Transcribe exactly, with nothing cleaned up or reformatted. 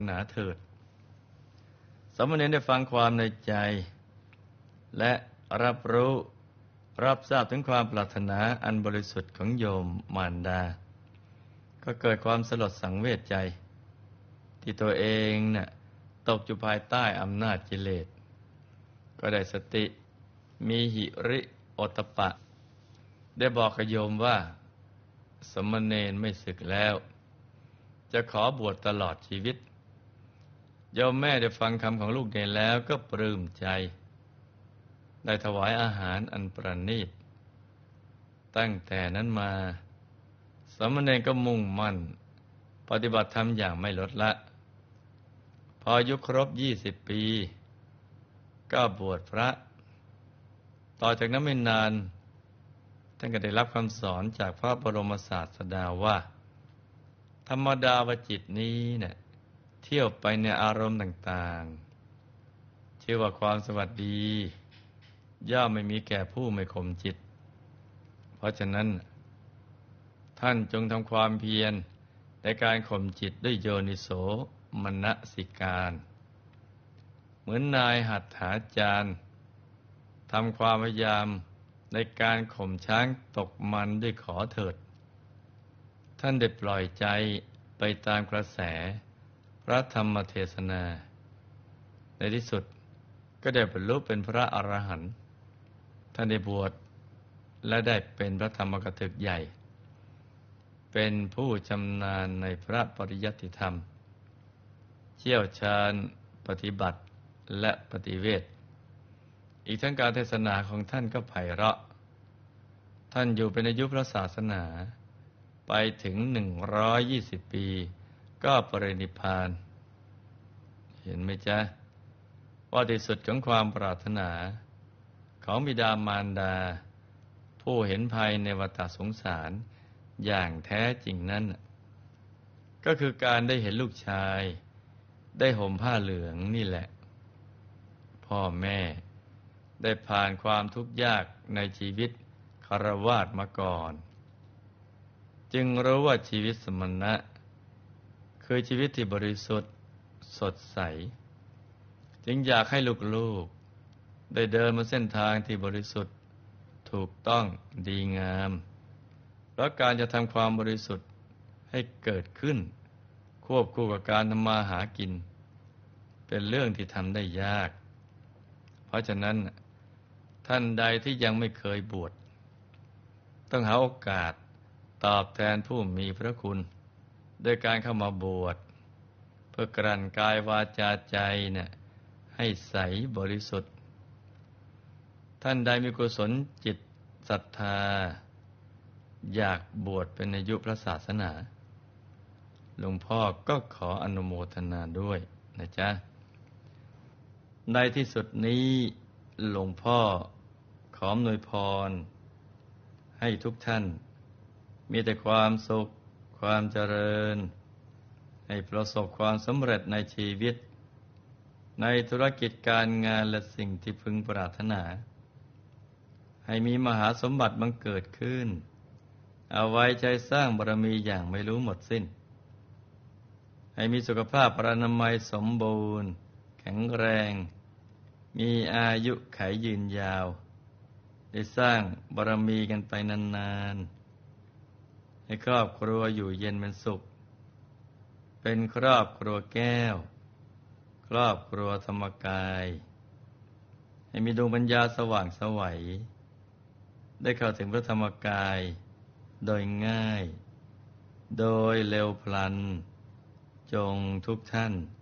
หนาเถิดสามเณรได้ฟังความในใจและรับรู้รับทราบถึงความปรารถนาอันบริสุทธิ์ของโยมมารดาก็เกิดความสลดสังเวชใจที่ตัวเองน่ะตกอยู่ภายใต้อำนาจกิเลสก็ได้สติมีหิริโอตตัปปะได้บอกกับโยมว่าสมณเณรไม่สึกแล้วจะขอบวชตลอดชีวิตโยมแม่ได้ฟังคำของลูกเณรแล้วก็ปลื้มใจได้ถวายอาหารอันประณีตตั้งแต่นั้นมาสมณเณรก็มุ่งมั่นปฏิบัติธรรมอย่างไม่ลดละพออายุครบยี่สิบปีก็บวชพระต่อจากนั้นไม่นานท่านก็ได้รับคำสอนจากพระบรมศาสดาว่าธรรมดาวจิตนี้เนี่ยเที่ยวไปในอารมณ์ต่างๆชื่อว่าความสวัสดีย่อมไม่มีแก่ผู้ไม่ข่มจิตเพราะฉะนั้นท่านจงทำความเพียรในการข่มจิตด้วยโยนิโสมนสิการเหมือนนายหัตถาจารย์ทำความพยายามในการข่มช้างตกมันด้วยขอเถิดท่านได้ปล่อยใจไปตามกระแสพระธรรมเทศนาในที่สุดก็ได้บรรลุเป็นพระอรหันต์ท่านได้บวชและได้เป็นพระธรรมกถึกใหญ่เป็นผู้ชำนาญในพระปริยัติธรรมเชี่ยวชาญปฏิบัติและปฏิเวทอีกทั้งการเทศนาของท่านก็ไพเราะท่านอยู่เป็นอายุพระศาสนาไปถึงหนึ่งร้อยยี่สิบปีก็ปรินิพพานเห็นไหมจ๊ะว่าที่สุดของความปรารถนาของบิดามารดาผู้เห็นภัยในวัฏสงสารอย่างแท้จริงนั้นก็คือการได้เห็นลูกชายได้ห่มผ้าเหลืองนี่แหละพ่อแม่ได้ผ่านความทุกข์ยากในชีวิตคฤหัสถ์มาก่อนจึงรู้ว่าชีวิตสมณะคือชีวิตที่บริสุทธิ์สดใสจึงอยากให้ลูกๆได้เดินมาเส้นทางที่บริสุทธิ์ถูกต้องดีงามเพราะการจะทำความบริสุทธิ์ให้เกิดขึ้นควบคู่กับการทำมาหากินเป็นเรื่องที่ทำได้ยากเพราะฉะนั้นท่านใดที่ยังไม่เคยบวชต้องหาโอกาสตอบแทนผู้มีพระคุณโดยการเข้ามาบวชเพื่อกลั่นกายวาจาใจเนี่ยให้ใสบริสุทธิ์ท่านใดมีกุศลจิตศรัทธาอยากบวชเป็นอายุพระศาสนาหลวงพ่อก็ขออนุโมทนาด้วยนะจ๊ะในที่สุดนี้หลวงพ่อขออำนวยพรให้ทุกท่านมีแต่ความสุขความเจริญให้ประสบความสำเร็จในชีวิตในธุรกิจการงานและสิ่งที่พึงปรารถนาให้มีมหาสมบัติบังเกิดขึ้นเอาไว้ใช้สร้างบารมีอย่างไม่รู้หมดสิ้นให้มีสุขภาพพรรณนามัยสมบูรณ์แข็งแรงมีอายุขัยยืนยาวได้สร้างบารมีกันไปนานๆให้ครอบครัวอยู่เย็นเป็นสุขเป็นครอบครัวแก้วครอบครัวธรรมกายให้มีดวงปัญญาสว่างไสวได้เข้าถึงพระธรรมกายโดยง่ายโดยเร็วพลันจงทุกท่าน